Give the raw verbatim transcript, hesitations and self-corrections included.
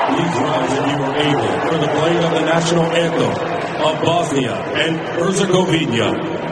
Please rise if you are able for the playing of the national anthem of Bosnia and Herzegovina.